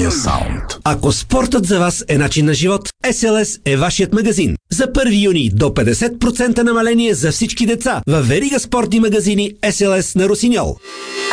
правилния саунд. Ако спортът за вас е начин на живот, SLS е вашият магазин. За 1 юни до 50% намаление за всички деца във верига спортни магазини SLS на Росиньол.